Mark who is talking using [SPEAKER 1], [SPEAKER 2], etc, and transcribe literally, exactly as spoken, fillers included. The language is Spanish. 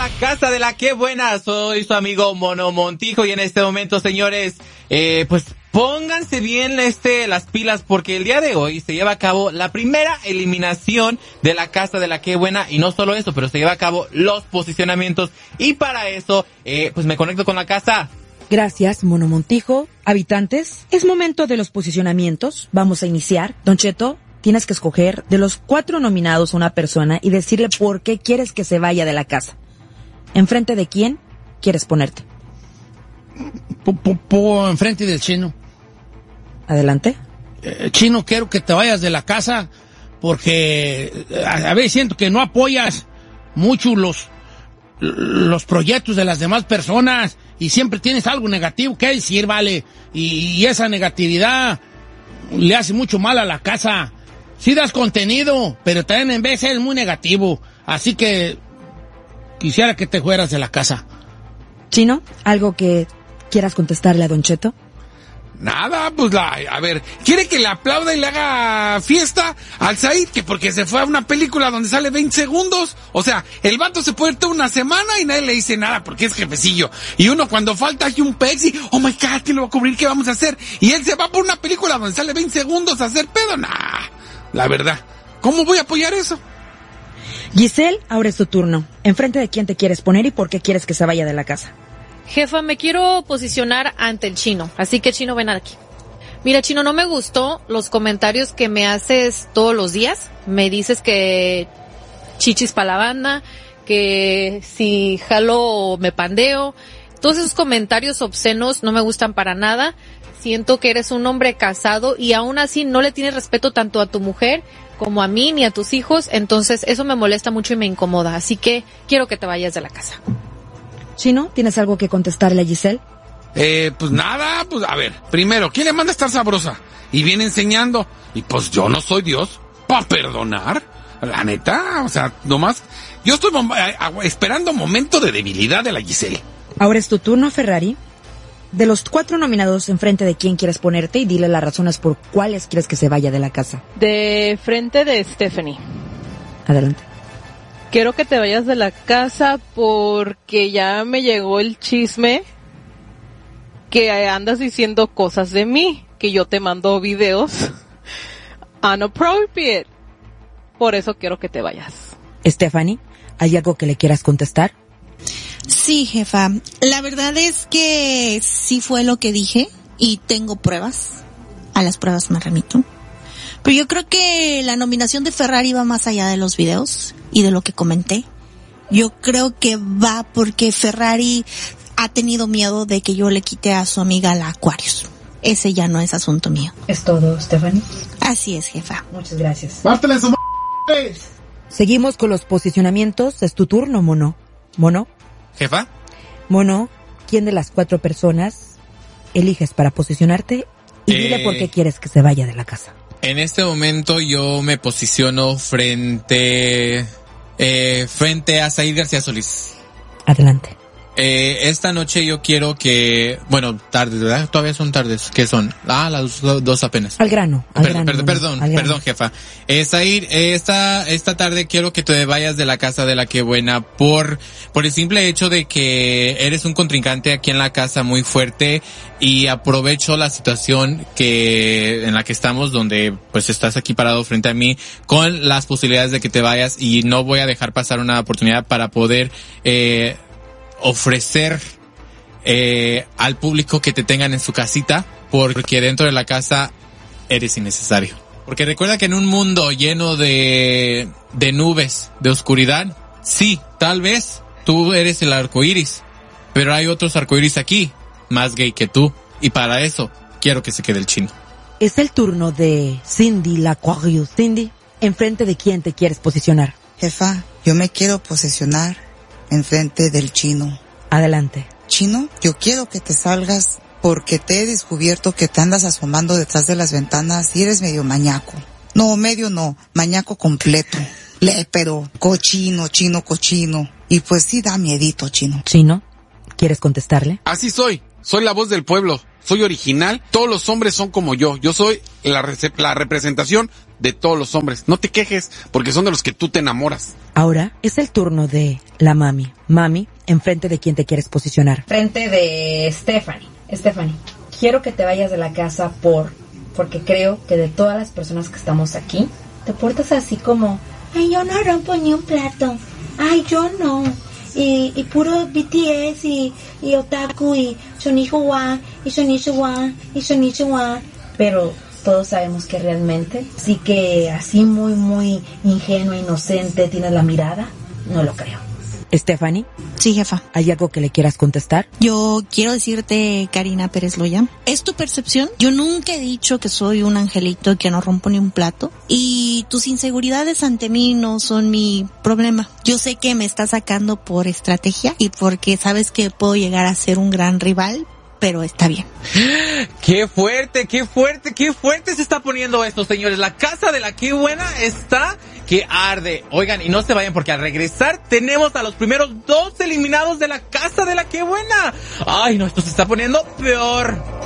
[SPEAKER 1] la casa de la que buena. Soy su amigo Mono Montijo y en este momento, señores, eh, pues pónganse bien este las pilas porque el día de hoy se lleva a cabo la primera eliminación de la casa de la que buena y no solo eso, pero se lleva a cabo los posicionamientos y para eso, eh, pues me conecto con la casa.
[SPEAKER 2] Gracias, Mono Montijo. Habitantes, es momento de los posicionamientos. Vamos a iniciar. Don Cheto, tienes que escoger de los cuatro nominados a una persona y decirle por qué quieres que se vaya de la casa. ¿Enfrente de quién quieres ponerte?
[SPEAKER 3] Po, po, po, enfrente del Chino.
[SPEAKER 2] Adelante.
[SPEAKER 3] Eh, Chino, quiero que te vayas de la casa porque a, a veces siento que no apoyas mucho los, los proyectos de las demás personas y siempre tienes algo negativo que decir, vale, y, y esa negatividad le hace mucho mal a la casa. Sí das contenido, pero también en vez es muy negativo. Así que quisiera que te fueras de la casa.
[SPEAKER 2] Chino, ¿algo que quieras contestarle a Don Cheto?
[SPEAKER 4] Nada, pues la, a ver, quiere que le aplauda y le haga fiesta al Said, que porque se fue a una película donde sale veinte segundos, o sea, el vato se puede ir toda una semana y nadie le dice nada porque es jefecillo, y uno cuando falta hay un pexi, oh my god, ¿quién lo va a cubrir? ¿Qué vamos a hacer? Y él se va por una película donde sale veinte segundos a hacer pedo, nah, la verdad, ¿cómo voy a apoyar eso?
[SPEAKER 2] Giselle, ahora es tu turno. ¿Enfrente de quién te quieres poner y por qué quieres que se vaya de la casa?
[SPEAKER 5] Jefa, me quiero posicionar ante el Chino, así que Chino, ven aquí. Mira, Chino, no me gustó los comentarios que me haces todos los días. Me dices que chichis pa' la banda, que si jalo o me pandeo. Todos esos comentarios obscenos no me gustan para nada. Siento que eres un hombre casado y aún así no le tienes respeto tanto a tu mujer como a mí ni a tus hijos. Entonces eso me molesta mucho y me incomoda. Así que quiero que te vayas de la casa.
[SPEAKER 2] Chino, ¿tienes algo que contestarle a Giselle?
[SPEAKER 4] Eh, pues nada, pues a ver, primero, ¿quién le manda a estar sabrosa? Y viene enseñando, y pues yo no soy Dios, ¿pa' perdonar? La neta, o sea, nomás, yo estoy bomba- esperando momento de debilidad de la Giselle.
[SPEAKER 2] Ahora es tu turno, Ferrari. De los cuatro nominados, ¿enfrente de quién quieres ponerte? Y dile las razones por cuáles quieres que se vaya de la casa.
[SPEAKER 6] De frente de Stephanie.
[SPEAKER 2] Adelante.
[SPEAKER 6] Quiero que te vayas de la casa porque ya me llegó el chisme que andas diciendo cosas de mí, que yo te mando videos inappropriate. Por eso quiero que te vayas.
[SPEAKER 2] Stephanie, ¿hay algo que le quieras contestar?
[SPEAKER 7] Sí, jefa. La verdad es que sí fue lo que dije y tengo pruebas. A las pruebas me remito. Pero yo creo que la nominación de Ferrari va más allá de los videos y de lo que comenté. Yo creo que va porque Ferrari ha tenido miedo de que yo le quite a su amiga la Aquarius. Ese ya no es asunto mío.
[SPEAKER 2] ¿Es todo, Stephanie?
[SPEAKER 7] Así es, jefa.
[SPEAKER 2] Muchas gracias.
[SPEAKER 4] ¡Pártela en su m***!
[SPEAKER 2] Seguimos con los posicionamientos. Es tu turno, Mono. ¿Mono?
[SPEAKER 1] ¿Jefa?
[SPEAKER 2] Mono, ¿quién de las cuatro personas eliges para posicionarte? Y
[SPEAKER 1] Eh...
[SPEAKER 2] dile por qué quieres que se vaya de la casa.
[SPEAKER 1] En este momento yo me posiciono frente eh, frente a Said García Solís.
[SPEAKER 2] Adelante.
[SPEAKER 1] Eh, esta noche yo quiero que, bueno, tardes, ¿verdad? Todavía son tardes. ¿Qué son? Ah, las dos, dos apenas.
[SPEAKER 2] Al grano, al
[SPEAKER 1] Per-
[SPEAKER 2] grano.
[SPEAKER 1] per-
[SPEAKER 2] Mono,
[SPEAKER 1] perdón,
[SPEAKER 2] al grano.
[SPEAKER 1] perdón, jefa. Eh, Said, eh, esta, esta tarde quiero que te vayas de la casa de la que buena por, por el simple hecho de que eres un contrincante aquí en la casa muy fuerte y aprovecho la situación que, en la que estamos donde pues estás aquí parado frente a mí con las posibilidades de que te vayas y no voy a dejar pasar una oportunidad para poder, eh, ofrecer eh, al público que te tengan en su casita porque dentro de la casa eres innecesario. Porque recuerda que en un mundo lleno de de nubes, de oscuridad, sí, tal vez tú eres el arcoíris, pero hay otros arcoíris aquí, más gay que tú, y para eso quiero que se quede el Chino.
[SPEAKER 2] Es el turno de Cindy la Aquarius. Cindy, ¿enfrente de quién te quieres posicionar?
[SPEAKER 8] Jefa, yo me quiero posesionar enfrente del Chino.
[SPEAKER 2] Adelante.
[SPEAKER 8] Chino, yo quiero que te salgas porque te he descubierto que te andas asomando detrás de las ventanas y eres medio mañaco. No, medio no, mañaco completo. Lépero, cochino, chino, cochino. Y pues sí da miedito, Chino.
[SPEAKER 2] Chino, ¿quieres contestarle?
[SPEAKER 4] Así soy, soy la voz del pueblo. soy original, todos los hombres son como yo, yo soy la, rece- la representación de todos los hombres. No te quejes, porque son de los que tú te enamoras.
[SPEAKER 2] Ahora es el turno de la mami. Mami, enfrente de quién te quieres posicionar.
[SPEAKER 9] Frente de Stephanie. Stephanie, quiero que te vayas de la casa por, porque creo que de todas las personas que estamos aquí, te portas así como, ay, yo no rompo ni un plato, ay, yo no, y, y puro B T S y, y otaku y Shonichiwa y Shonichiwa y Shonichiwa, pero todos sabemos que realmente, sí que así muy muy ingenua, inocente tienes la mirada, no lo creo.
[SPEAKER 2] Stephanie.
[SPEAKER 7] Sí, jefa.
[SPEAKER 2] ¿Hay algo que le quieras contestar?
[SPEAKER 7] Yo quiero decirte, Karina Pérez Loya, es tu percepción. Yo nunca he dicho que soy un angelito y que no rompo ni un plato. Y tus inseguridades ante mí no son mi problema. Yo sé que me estás sacando por estrategia y porque sabes que puedo llegar a ser un gran rival, pero está bien.
[SPEAKER 1] Qué fuerte, qué fuerte, qué fuerte se está poniendo esto, señores. La casa de la Qué Buena está que arde. Oigan, y no se vayan porque al regresar tenemos a los primeros dos eliminados de la casa de la Qué Buena. Ay, no, esto se está poniendo peor.